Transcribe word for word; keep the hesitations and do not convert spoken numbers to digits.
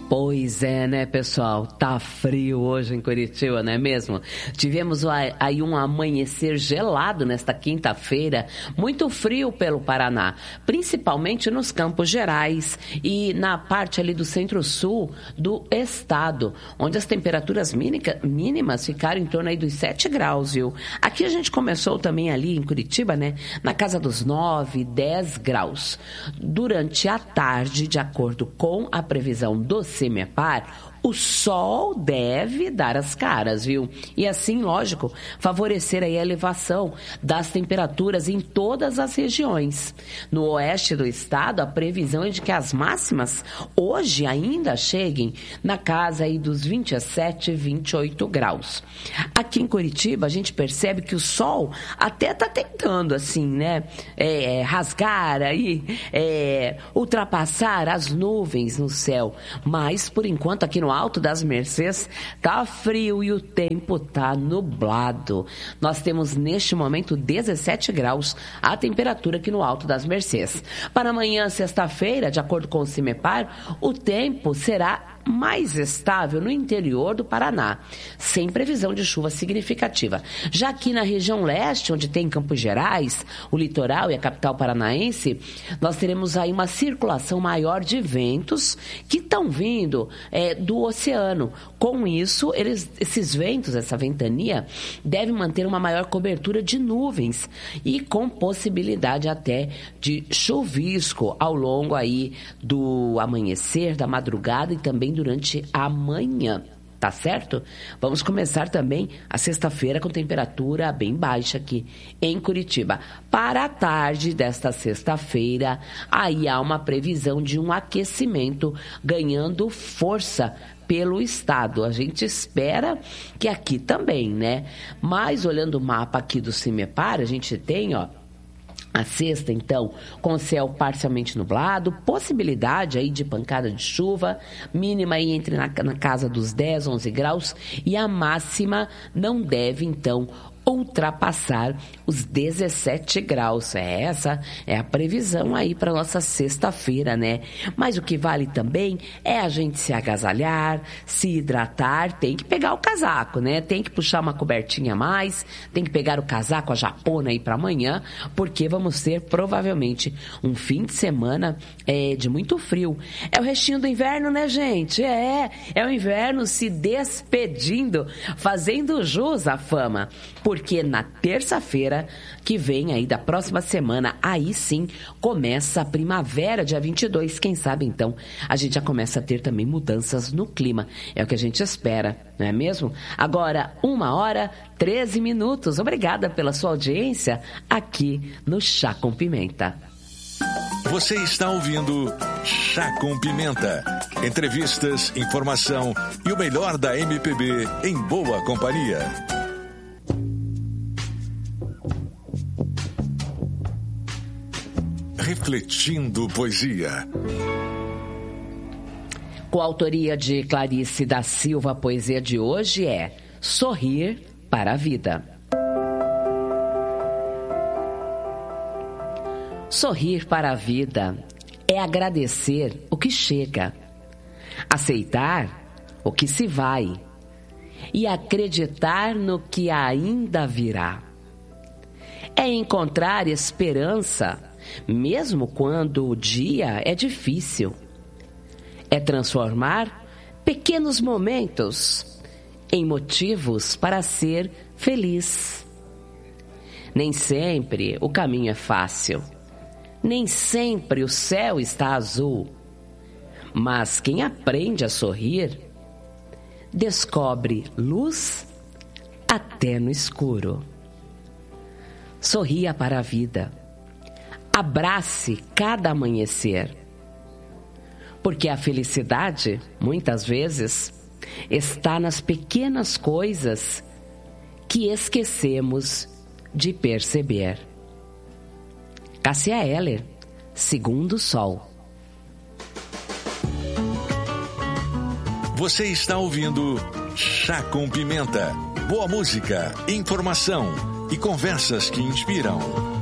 Pois é, né, pessoal? Tá frio hoje em Curitiba, não é mesmo? Tivemos aí um amanhecer gelado nesta quinta-feira, muito frio pelo Paraná, principalmente nos Campos Gerais e na parte ali do centro-sul do estado, onde as temperaturas mínimas ficaram em torno aí dos sete graus, viu? Aqui a gente começou também ali em Curitiba, né, na casa dos nove, dez graus. Durante a tarde, de acordo com a previsão do CIMEPAR, o sol deve dar as caras, viu? E assim, lógico, favorecer aí a elevação das temperaturas em todas as regiões. No oeste do estado, a previsão é de que as máximas hoje ainda cheguem na casa aí dos vinte e sete, vinte e oito graus. Aqui em Curitiba, a gente percebe que o sol até tá tentando, assim, né, é, rasgar aí, é, ultrapassar as nuvens no céu. Mas, por enquanto, aqui no Alto das Mercês tá frio e o tempo tá nublado. Nós temos neste momento dezessete graus a temperatura aqui no Alto das Mercês. Para amanhã, sexta-feira, de acordo com o CIMEPAR, o tempo será mais estável no interior do Paraná, sem previsão de chuva significativa. Já aqui na região leste, onde tem Campos Gerais, o litoral e a capital paranaense, nós teremos aí uma circulação maior de ventos que estão vindo é, do oceano. Com isso, eles, esses ventos, essa ventania, deve manter uma maior cobertura de nuvens e com possibilidade até de chuvisco ao longo aí do amanhecer, da madrugada e também durante a manhã, tá certo? Vamos começar também a sexta-feira com temperatura bem baixa aqui em Curitiba. Para a tarde desta sexta-feira, aí há uma previsão de um aquecimento ganhando força pelo estado. A gente espera que aqui também, né? Mas olhando o mapa aqui do CIMEPAR, a gente tem, ó, a sexta, então, com o céu parcialmente nublado, possibilidade aí de pancada de chuva, mínima aí entre na, na casa dos dez, onze graus, e a máxima não deve, então, ultrapassar os dezessete graus. É essa é a previsão aí para nossa sexta-feira, né? Mas o que vale também é a gente se agasalhar, se hidratar, tem que pegar o casaco, né? Tem que puxar uma cobertinha a mais, tem que pegar o casaco, a japona aí para amanhã, porque vamos ter provavelmente um fim de semana é, de muito frio. É o restinho do inverno, né, gente? É, é o inverno se despedindo, fazendo jus à fama. Por Porque na terça-feira que vem aí da próxima semana, aí sim começa a primavera, dia vinte e dois. Quem sabe então a gente já começa a ter também mudanças no clima. É o que a gente espera, não é mesmo? Agora, uma hora, treze minutos. Obrigada pela sua audiência aqui no Chá com Pimenta. Você está ouvindo Chá com Pimenta. Entrevistas, informação e o melhor da M P B em boa companhia. Refletindo Poesia. Com a autoria de Clarice da Silva, a poesia de hoje é Sorrir para a Vida. Sorrir para a vida é agradecer o que chega, aceitar o que se vai e acreditar no que ainda virá. É encontrar esperança mesmo quando o dia é difícil. É transformar pequenos momentos em motivos para ser feliz. Nem sempre o caminho é fácil. Nem sempre o céu está azul. Mas quem aprende a sorrir, descobre luz até no escuro. Sorria para a vida. Abrace cada amanhecer, porque a felicidade, muitas vezes, está nas pequenas coisas que esquecemos de perceber. Cássia Eller, Segundo Sol. Você está ouvindo Chá com Pimenta. Boa música, informação e conversas que inspiram.